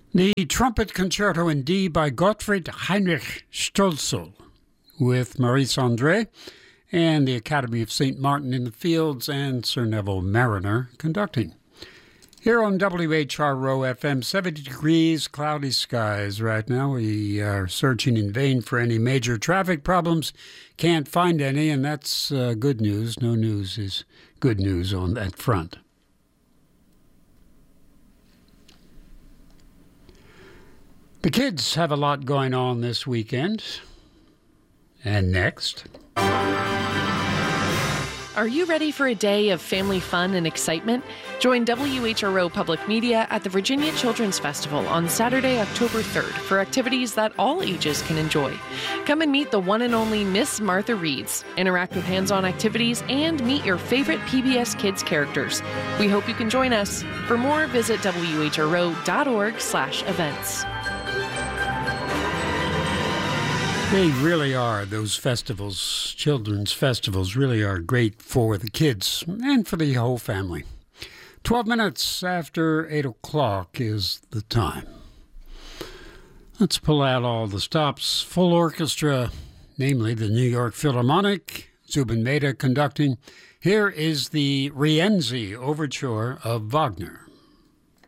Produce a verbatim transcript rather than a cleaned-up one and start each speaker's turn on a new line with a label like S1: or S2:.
S1: The Trumpet Concerto in D by Gottfried Heinrich Stölzl with Maurice Andre and the Academy of Saint Martin in the Fields and Sir Neville Mariner conducting. Here on W H R O F M, seventy degrees, cloudy skies right now. We are searching in vain for any major traffic problems. Can't find any, and that's uh, good news. No news is good news on that front. The kids have a lot going on this weekend and next.
S2: Are you ready for a day of family fun and excitement? Join W H R O Public Media at the Virginia Children's Festival on Saturday, October third for activities that all ages can enjoy. Come and meet the one and only Miss Martha Reeds, interact with hands-on activities, and meet your favorite P B S Kids characters. We hope you can join us. For more, visit W H R O dot org slash events.
S1: They really are, those festivals, children's festivals, really are great for the kids and for the whole family. Twelve minutes after eight o'clock is the time. Let's pull out all the stops. Full orchestra, namely the New York Philharmonic, Zubin Mehta conducting. Here is the Rienzi Overture of Wagner.